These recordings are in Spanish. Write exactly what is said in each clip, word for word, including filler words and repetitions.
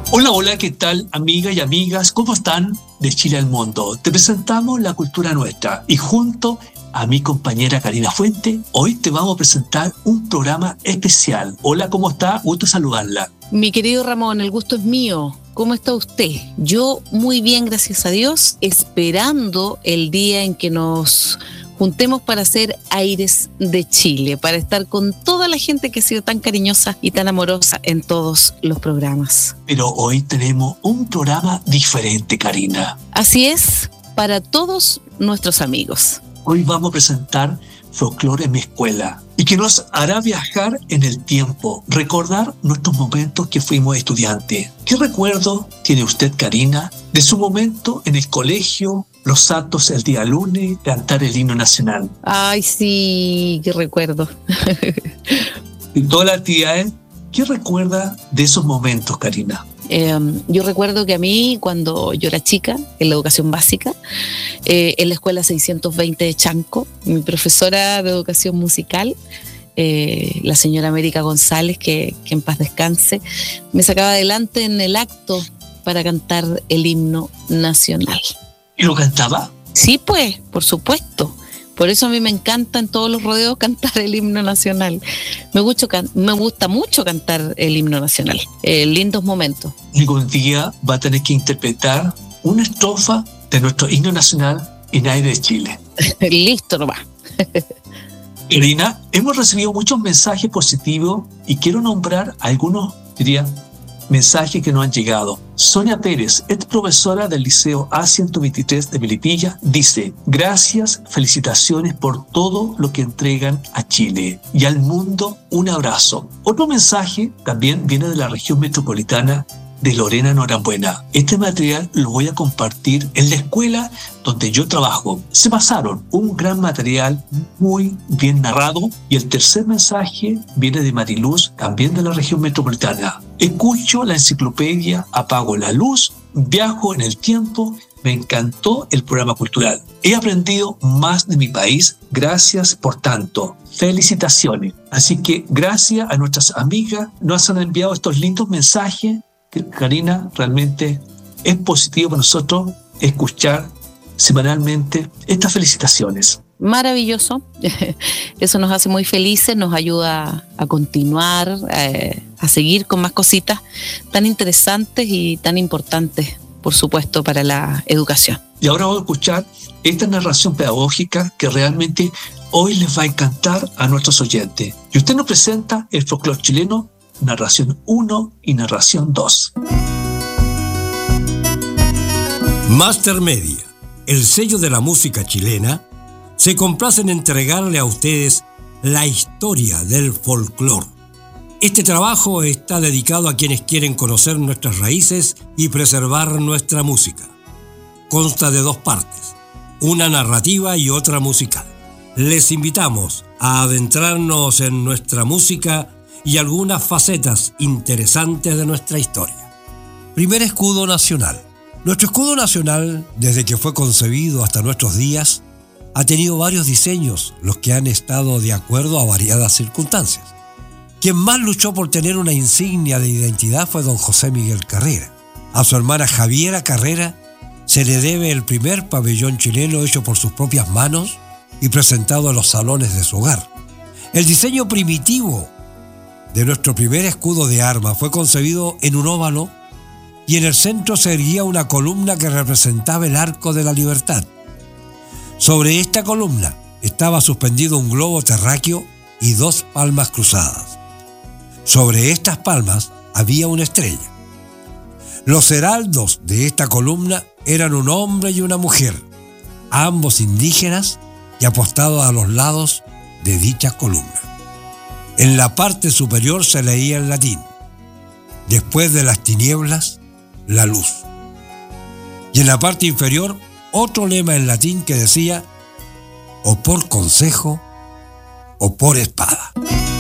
Hola, hola, ¿qué tal, amigas y amigas? ¿Cómo están? De Chile al mundo. Te presentamos la cultura nuestra y junto a mi compañera Karina Fuente, hoy te vamos a presentar un programa especial. Hola, ¿cómo está? Gusto saludarla. Mi querido Ramón, el gusto es mío. ¿Cómo está usted? Yo muy bien, gracias a Dios, esperando el día en que nos juntemos para hacer Aires de Chile, para estar con toda la gente que ha sido tan cariñosa y tan amorosa en todos los programas. Pero hoy tenemos un programa diferente, Karina. Así es, para todos nuestros amigos. Hoy vamos a presentar Folclore en mi escuela y que nos hará viajar en el tiempo, recordar nuestros momentos que fuimos estudiantes. ¿Qué recuerdo tiene usted, Karina, de su momento en el colegio, los actos el día lunes, cantar el himno nacional? Ay, sí, qué recuerdo. Y todas las actividades, ¿qué recuerda de esos momentos, Karina? Eh, yo recuerdo que a mí, cuando yo era chica, en la educación básica, eh, en la escuela seiscientos veinte de Chanco, mi profesora de educación musical, eh, la señora América González, que, que en paz descanse, me sacaba adelante en el acto para cantar el himno nacional. ¿Y lo cantaba? Sí, pues, por supuesto. Por eso a mí me encanta en todos los rodeos cantar el himno nacional. Me gusta, me gusta mucho cantar el himno nacional. Eh, lindos momentos. Algún día va a tener que interpretar una estrofa de nuestro himno nacional en Aires de Chile. Listo nomás. Karina, hemos recibido muchos mensajes positivos y quiero nombrar algunos, diría, mensajes que nos han llegado. Sonia Pérez, ex profesora del Liceo A ciento veintitrés de Melipilla, dice: gracias, felicitaciones por todo lo que entregan a Chile y al mundo. Un abrazo. Otro mensaje también viene de la región metropolitana de Lorena Norambuena. Este material lo voy a compartir en la escuela donde yo trabajo. Se pasaron un gran material muy bien narrado. Y el tercer mensaje viene de Mariluz, también de la región metropolitana. Escucho la enciclopedia, apago la luz, viajo en el tiempo. Me encantó el programa cultural. He aprendido más de mi país. Gracias por tanto. Felicitaciones. Así que gracias a nuestras amigas, nos han enviado estos lindos mensajes. Karina, realmente es positivo para nosotros escuchar semanalmente estas felicitaciones. Maravilloso. Eso nos hace muy felices, nos ayuda a continuar, eh, a seguir con más cositas tan interesantes y tan importantes, por supuesto, para la educación. Y ahora vamos a escuchar esta narración pedagógica que realmente hoy les va a encantar a nuestros oyentes. Y usted nos presenta el folclore chileno, narración uno y narración dos. Master Media, el sello de la música chilena, se complace en entregarle a ustedes la historia del folclore. Este trabajo está dedicado a quienes quieren conocer nuestras raíces y preservar nuestra música. Consta de dos partes, una narrativa y otra musical. Les invitamos a adentrarnos en nuestra música y algunas facetas interesantes de nuestra historia. Primer escudo nacional. Nuestro escudo nacional, desde que fue concebido hasta nuestros días, ha tenido varios diseños, los que han estado de acuerdo a variadas circunstancias. Quien más luchó por tener una insignia de identidad fue don José Miguel Carrera. A su hermana Javiera Carrera se le debe el primer pabellón chileno hecho por sus propias manos y presentado en los salones de su hogar. El diseño primitivo de nuestro primer escudo de armas fue concebido en un óvalo y en el centro se erguía una columna que representaba el Arco de la Libertad. Sobre esta columna estaba suspendido un globo terráqueo y dos palmas cruzadas. Sobre estas palmas había una estrella. Los heraldos de esta columna eran un hombre y una mujer, ambos indígenas y apostados a los lados de dicha columna. En la parte superior se leía en latín: después de las tinieblas, la luz. Y en la parte inferior, otro lema en latín que decía: o por consejo o por espada.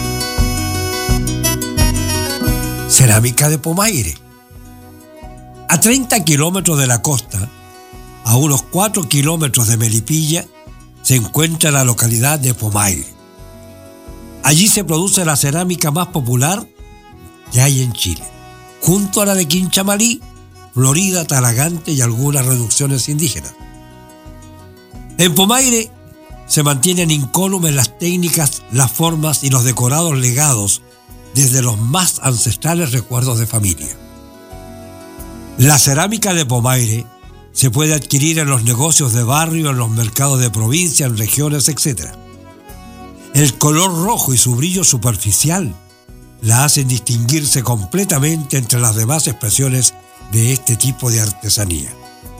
Cerámica de Pomaire. A treinta kilómetros de la costa, a unos cuatro kilómetros de Melipilla, se encuentra la localidad de Pomaire. Allí se produce la cerámica más popular que hay en Chile. junto a la de Quinchamalí, Florida, Talagante y algunas reducciones indígenas. En Pomaire se mantienen incólumes las técnicas, las formas y los decorados legados desde los más ancestrales recuerdos de familia. La cerámica de Pomaire se puede adquirir en los negocios de barrio, en los mercados de provincia, en regiones, etcétera. El color rojo y su brillo superficial la hacen distinguirse completamente entre las demás expresiones de este tipo de artesanía.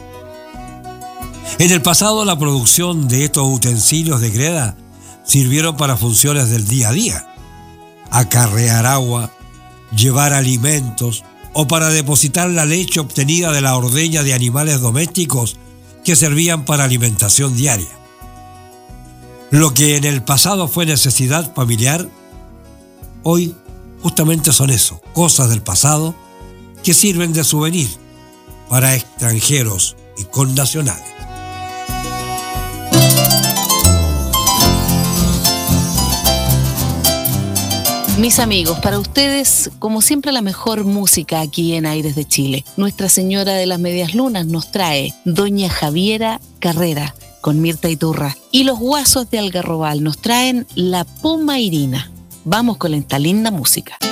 En el pasado, la producción de estos utensilios de greda sirvieron para funciones del día a día: acarrear agua, llevar alimentos o para depositar la leche obtenida de la ordeña de animales domésticos que servían para alimentación diaria. Lo que en el pasado fue necesidad familiar, hoy justamente son eso, cosas del pasado que sirven de souvenir para extranjeros y connacionales. Mis amigos, para ustedes, como siempre, la mejor música aquí en Aires de Chile. Nuestra Señora de las Medias Lunas nos trae Doña Javiera Carrera con Mirta Iturra. Y los Guasos de Algarrobal nos traen La Pomairina. Vamos con esta linda música.